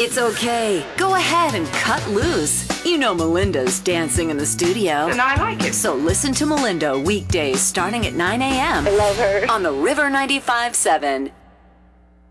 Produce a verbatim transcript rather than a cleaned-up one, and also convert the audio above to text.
It's okay. Go ahead and cut loose. You know Melinda's dancing in the studio. And I like it. So listen to Melinda weekdays starting at nine a.m. I love her. on the River ninety-five point seven.